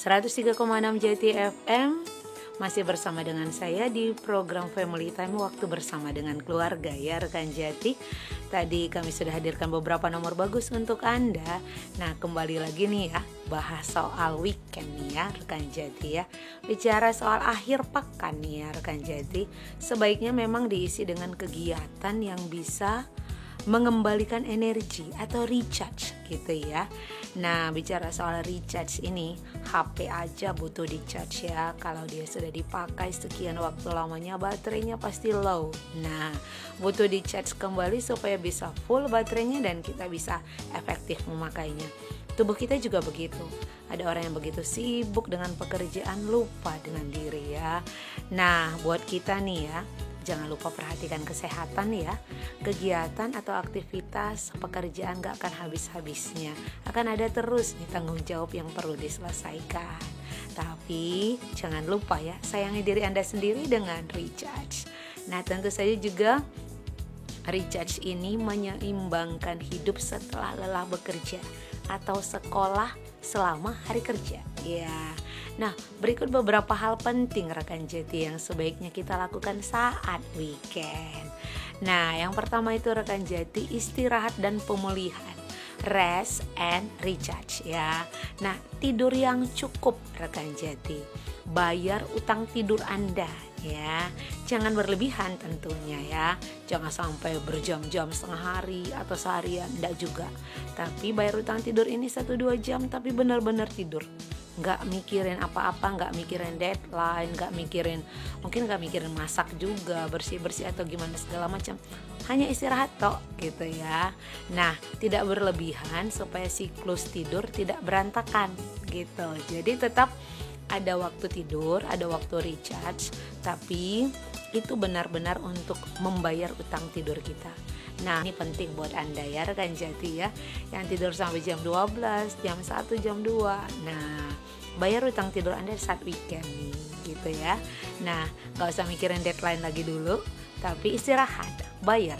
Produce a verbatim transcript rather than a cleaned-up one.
seratus tiga koma enam Jati F M. Masih bersama dengan saya di program Family Time, waktu bersama dengan keluarga ya rekan Jati. Tadi kami sudah hadirkan beberapa nomor bagus untuk Anda. Nah, kembali lagi nih ya, bahas soal weekend nih ya rekan Jati ya. Bicara soal akhir pekan nih ya rekan Jati, sebaiknya memang diisi dengan kegiatan yang bisa mengembalikan energi atau recharge gitu ya. Nah, bicara soal recharge ini, H P aja butuh di charge ya. Kalau dia sudah dipakai sekian waktu lamanya, baterainya pasti low. Nah, butuh di charge kembali supaya bisa full baterainya dan kita bisa efektif memakainya. Tubuh kita juga begitu. Ada orang yang begitu sibuk dengan pekerjaan, lupa dengan diri ya. Nah, buat kita nih ya, jangan lupa perhatikan kesehatan ya. Kegiatan atau aktivitas pekerjaan gak akan habis-habisnya. Akan ada terus nih tanggung jawab yang perlu diselesaikan. Tapi jangan lupa ya, sayangi diri Anda sendiri dengan recharge. Nah, tentu saja juga recharge ini menyeimbangkan hidup setelah lelah bekerja atau sekolah selama hari kerja. Ya. Nah, berikut beberapa hal penting rekan Jati yang sebaiknya kita lakukan saat weekend. Nah, yang pertama itu rekan Jati, istirahat dan pemulihan. Rest and recharge ya. Nah, tidur yang cukup rekan Jati. Bayar utang tidur Anda ya. Jangan berlebihan tentunya ya. Jangan sampai berjam-jam setengah hari atau seharian, enggak juga. Tapi bayar utang tidur ini satu dua jam tapi benar-benar tidur. Nggak mikirin apa-apa, nggak mikirin deadline, nggak mikirin, mungkin nggak mikirin masak juga, bersih-bersih atau gimana segala macam. Hanya istirahat tok gitu ya. Nah, tidak berlebihan supaya siklus tidur tidak berantakan gitu. Jadi tetap ada waktu tidur, ada waktu recharge, tapi itu benar-benar untuk membayar utang tidur kita. Nah, ini penting buat Anda ya rekan Jati ya, yang tidur sampai jam dua belas, jam satu, jam dua. Nah, bayar utang tidur Anda saat weekend nih gitu ya. Nah, gak usah mikirin deadline lagi dulu, tapi istirahat, bayar